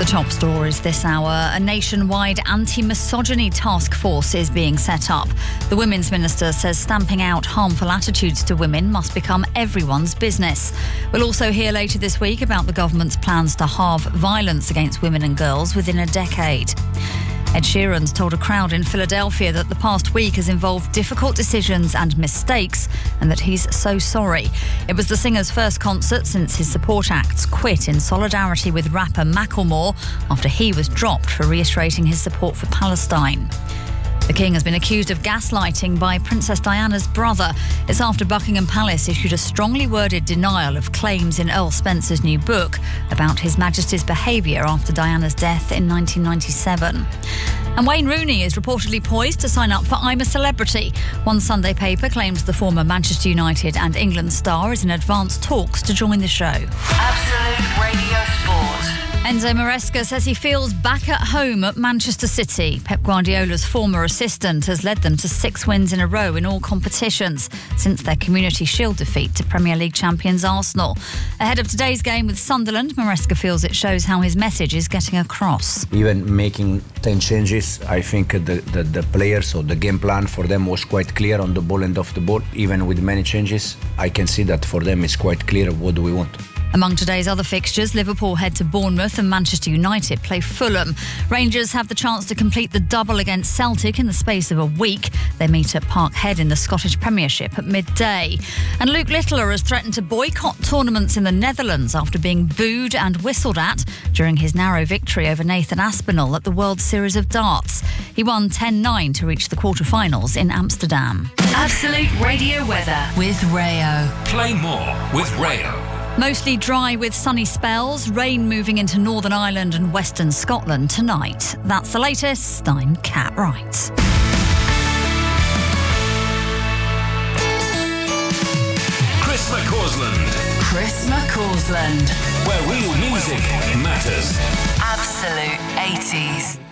top stories this hour. A nationwide anti-misogyny task force is being set up. The Women's Minister says stamping out harmful attitudes to women must become everyone's business. We'll also hear later this week about the government's plans to halve violence against women and girls within a decade. Ed Sheeran's told a crowd in Philadelphia that the past week has involved difficult decisions and mistakes and that he's so sorry. It was the singer's first concert since his support acts quit in solidarity with rapper Macklemore after he was dropped for reiterating his support for Palestine. The King has been accused of gaslighting by Princess Diana's brother. It's after Buckingham Palace issued a strongly worded denial of claims in Earl Spencer's new book about His Majesty's behaviour after Diana's death in 1997. And Wayne Rooney is reportedly poised to sign up for I'm a Celebrity. One Sunday paper claims the former Manchester United and England star is in advanced talks to join the show. Absolute Radio Sport. Enzo Maresca says he feels back at home at Manchester City. Pep Guardiola's former assistant has led them to 6 wins in a row in all competitions since their Community Shield defeat to Premier League champions Arsenal. Ahead of today's game with Sunderland, Maresca feels it shows how his message is getting across. Even making 10 changes, I think the players or the game plan for them was quite clear on the ball and off the ball. Even with many changes, I can see that for them it's quite clear what do we want. Among today's other fixtures, Liverpool head to Bournemouth and Manchester United play Fulham. Rangers have the chance to complete the double against Celtic in the space of a week. They meet at Parkhead in the Scottish Premiership at midday. And Luke Littler has threatened to boycott tournaments in the Netherlands after being booed and whistled at during his narrow victory over Nathan Aspinall at the World Series of Darts. He won 10-9 to reach the quarterfinals in Amsterdam. Absolute Radio weather with Rayo. Play more with Rayo. Mostly dry with sunny spells, rain moving into Northern Ireland and Western Scotland tonight. That's the latest. I'm Kat Wright. Chris McCausland. Chris McCausland. Where real music matters. Absolute 80s.